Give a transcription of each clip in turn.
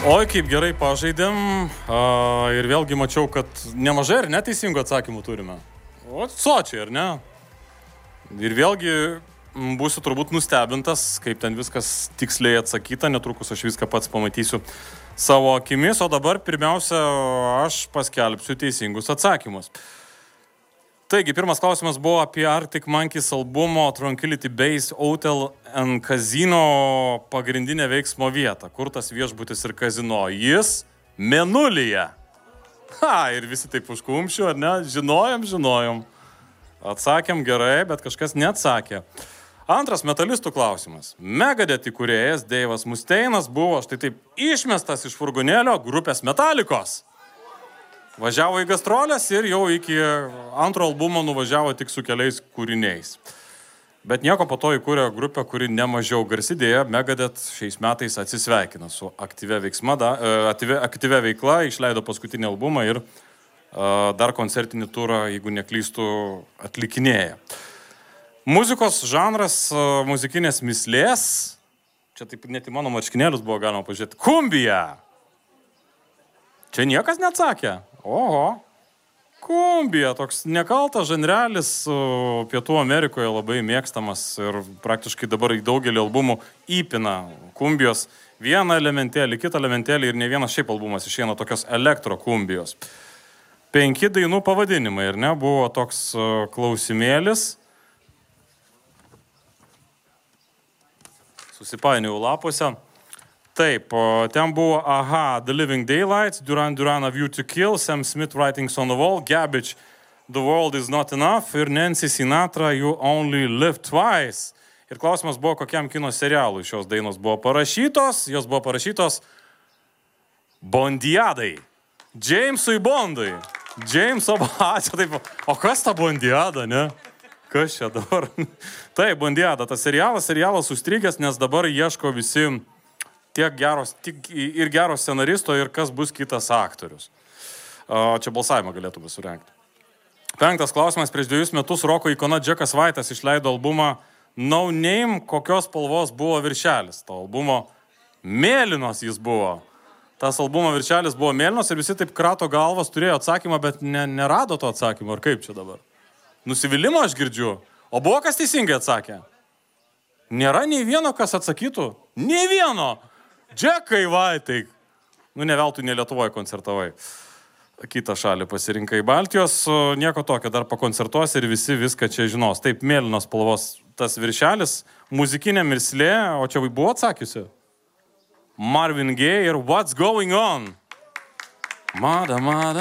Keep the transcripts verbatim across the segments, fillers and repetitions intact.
Oi, kaip gerai pažaidėm. A, ir vėlgi mačiau, kad nemažai ir neteisingų atsakymų turime. O, sočiai, ar ne? Ir vėlgi būsiu turbūt nustebintas, kaip ten viskas tiksliai atsakyta. Netrukus aš viską pats pamatysiu savo akimis. O dabar pirmiausia, aš paskelbsiu teisingus atsakymus. Taigi, pirmas klausimas buvo apie Arctic Monkeys albumo Tranquility Base Hotel and Casino pagrindinę veiksmo vietą. Kur tas viešbutis ir kazino? Jis Mėnulyje. Ha, ir visi taip užkumščiu, ar ne? Žinojom, žinojom. Atsakėm gerai, bet kažkas neatsakė. Antras metalistų klausimas. Megadeth įkūrėjas Dave'as Mustaine'as buvo štai taip išmestas iš furgonėlio grupės Metallicos. Važiavo į gastrolės ir jau iki antro albumo nuvažiavo tik su keliais kūriniais. Bet nieko po to įkūrė grupę, kuri nemažiau garsidėja. Megadeth šiais metais atsisveikina su aktyvia, veiksma, da, aktyvia, aktyvia veikla, išleido paskutinį albumą ir uh, dar koncertinį turą, jeigu neklystų, atlikinėja. Muzikos žanras, uh, muzikinės mislės. Čia taip net į mano marškinėlius buvo galima pažiūrėti. Kumbija! Čia niekas neatsakė. Oho, kumbija, toks nekaltas žanrelis, Pietų Amerikoje labai mėgstamas ir praktiškai dabar į daugelį albumų įpina kumbijos vieną elementėlį, kitą elementėlį ir ne vienas šiaip albumas išeina tokios elektro kumbijos. Penki dainų pavadinimai, ir ne, buvo toks klausimėlis. Susipainiau lapuose. Taip, ten buvo Aha, The Living Daylights, Duran Duran, A View to Kill, Sam Smith, Writings on the Wall, Garbage, The World is Not Enough ir Nancy Sinatra, You Only Live Twice. Ir klausimas buvo, kokiam kino serialui šios dainos buvo parašytos. Jos buvo parašytos Bondiadai. Jamesui Bondui. Jameso Bondui. Taip, o kas ta Bondiada, ne? Kas čia dabar? Taip, Bondiada, tas serialas, serialas užstrigęs, nes dabar ieško visi tiek geros, tiek ir geros scenaristo ir kas bus kitas aktorius. Čia balsavimą galėtume surengti. Penktas klausimas. Prieš dviejus metus roko ikona Jackas White'as išleido albumą No Name, kokios spalvos buvo viršelis. To albumo mėlynos jis buvo. Tas albumo viršelis buvo mėlynos ir visi taip krato galvas, turėjo atsakymą, bet ne, nerado to atsakymo. Ar kaip čia dabar? Nusivylimą aš girdžiu. O buvo kas teisingai atsakė? Nėra nei vieno, kas atsakytų. Nei vieno! Džekai Vaitai. Nu, ne veltui ne Lietuvoje koncertavai. Kitą šalį pasirinkai Baltijos, nieko tokio, dar pakoncertuos ir visi viską čia žinos. Taip, mėlynos spalvos tas viršelis, muzikinė mirslė, o čia buvo atsakiusi. Marvin Gaye ir What's Going On? Mada, mada.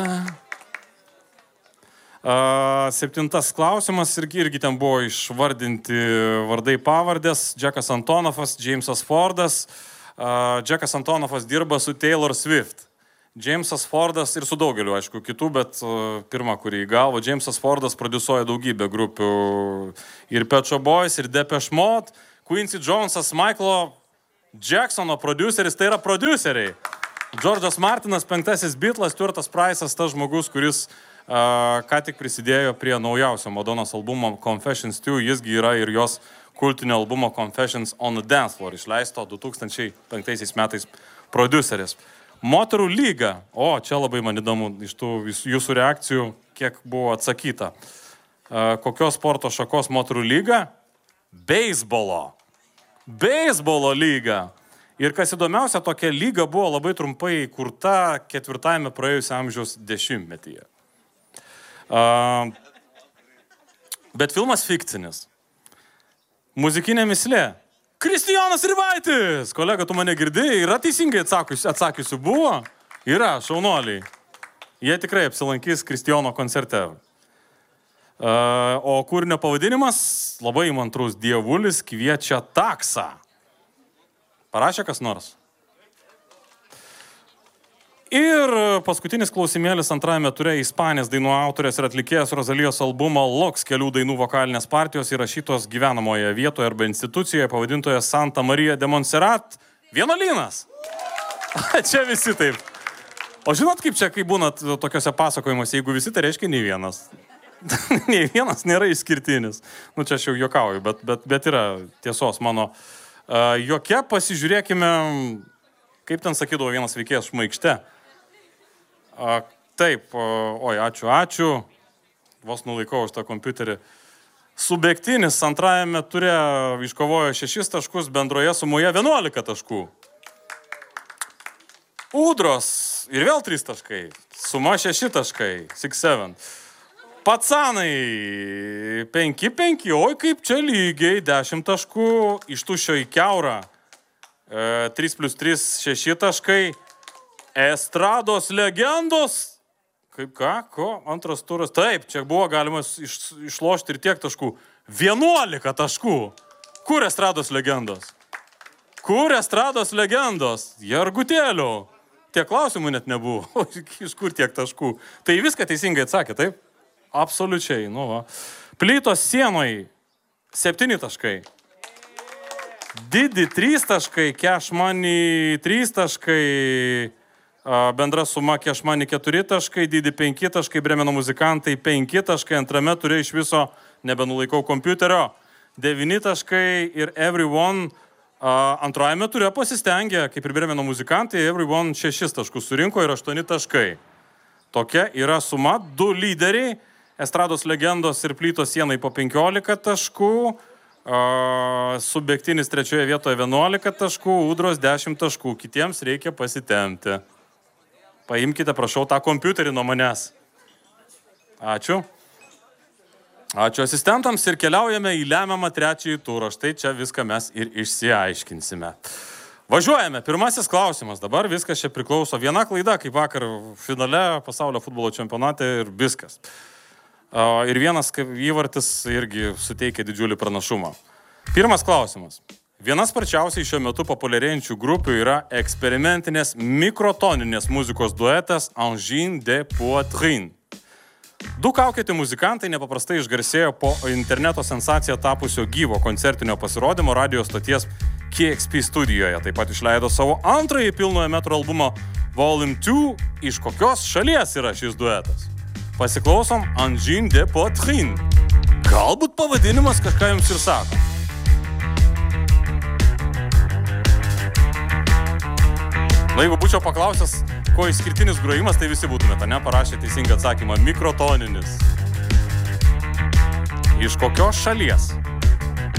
Uh, septintas klausimas, irgi, irgi ten buvo išvardinti vardai pavardės. Jackas Antonovas, Jamesas Fordas. Uh, Jackas Antonovas dirba su Taylor Swift. Jamesas Fordas ir su daugeliu, aišku, kitų, bet uh, pirmą, kurį įgalvo. Jamesas Fordas prodiusuoja daugybę grupių. Ir Pet Shop Boys, ir Depeche Mode. Quincy Jonesas, Michaelo Jacksono prodiuseris, tai yra prodiuseriai. George'as Martinas, penktasis Beatles, Stuartas Price'as, tas žmogus, kuris uh, ką tik prisidėjo prie naujausio Madonos albumo Confessions two. Jisgi yra ir jos kultinio albumo Confessions on the Dance Floor, išleisto du tūkstančiai penktaisiais metais prodiuseris. Moterų lyga. O, čia labai man įdomu iš tų jūsų reakcijų, kiek buvo atsakyta. Kokios sporto šakos moterų lyga? Beisbolo. Beisbolo lyga. Ir kas įdomiausia, tokia lyga buvo labai trumpai įkurta ketvirtajame praėjusio amžiaus dešimtmetyje. Bet filmas fikcinis. Muzikinė mislė. Kristijonas Ribaitis! Kolega, tu mane girdėjai? Yra teisingai atsakiusių, atsakiusių buvo? Yra, šaunuoliai. Jie tikrai apsilankys Kristijono koncerte. Uh, o kūrinio pavadinimas labai įmantrus. Dievulis kviečia taksą. Parašė kas nors? Ir paskutinis klausimėlis antrajame ture. Ispanės dainų autorės ir atlikėjas Rosalijos albumo Loks kelių dainų vokalinės partijos įrašytos gyvenamoje vietoje arba institucijoje pavadintoje Santa Maria de Montserrat vienuolynas. Čia visi taip. O žinot, kaip čia, kai būna tokiuose pasakojimuose, jeigu visi, tai reiškia nei vienas. Nei vienas nėra išskirtinis. Nu, čia aš jau juokauju, bet, bet, bet yra tiesos mano. Uh, jokia, pasižiūrėkime Kaip ten sakydavo vienas veikėjas šmaikšte. A, taip, oi, ačiū, ačiū. Vos nulaikau už tą kompiuterį. Subjektinis antrajame ture iškovojo šešis taškus, bendroje sumoje vienuolika taškų. Ūdros ir vėl trys taškai. Suma šeši taškai. šeši sedem. Pacanai penki penki. Oi, kaip čia lygiai. dešimt taškų. Iš tuščio į kiaurą. trys plus trys, šeši taškai. Estrados legendos. Kaip ką? Ko? Antras turas. Taip, čia buvo galima iš, išlošti ir tiek taškų. vienuolika taškų. Kur estrados legendos? Kur estrados legendos? Jargutėlių. Tiek klausimų net nebuvo. Iš kur tiek taškų? Tai viską teisingai atsakė, taip? Absoliučiai. Nu, va. Plytos sienoj septyni taškai. Didi trys taškai, Cash Money trys taškai, bendra suma Cash Money keturi taškai, Didi penki taškai, Bremeno muzikantai penki taškai, antrame turė iš viso, nebenulaikau kompiuterio, devyni taškai ir Everyone antrajame turė pasistengė, kaip ir Bremeno muzikantai, Everyone šešis taškus surinko ir aštuoni taškai. Tokia yra suma, du lyderiai, Estrados legendos ir Plytos sienai po penkiolika taškų, Uh, subjektinis trečioje vietoje vienuolika taškų, Ūdros dešimt taškų. Kitiems reikia pasitemti. Paimkite, prašau, tą kompiuterį nuo manęs. Ačiū. Ačiū asistentams ir keliaujame į lemiamą trečiąjį turą. Štai čia viską mes ir išsiaiškinsime. Važiuojame. Pirmasis klausimas. Dabar viskas čia priklauso. Viena klaida, kaip vakar finale pasaulio futbolo čempionate ir viskas. Ir vienas įvartis irgi suteikia didžiulį pranašumą. Pirmas klausimas. Viena sparčiausiai šiuo metu populiarėjančių grupių yra eksperimentinės mikrotoninės muzikos duetas Angine de Poitrine. Du kaukėti muzikantai nepaprastai išgarsėjo po interneto sensacija tapusio gyvo koncertinio pasirodymo radio stoties K X P studijoje. Taip pat išleido savo antrąjį pilnojo metro albumą Volume du. Iš kokios šalies yra šis duetas? Pasiklausom Angine de Poitrine. Galbūt pavadinimas kažką jums ir sako. Na, jeigu būčiau paklausęs, ko išskirtinis grojimas, tai visi būtumėte, ne? Parašė teisingą atsakymą. Mikrotoninis. Iš kokios šalies?